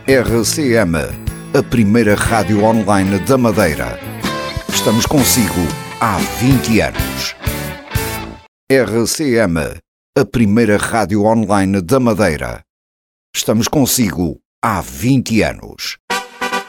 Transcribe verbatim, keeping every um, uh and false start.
R C M, a primeira rádio online da Madeira. Estamos consigo há vinte anos. R C M, a primeira rádio online da Madeira. Estamos consigo há vinte anos.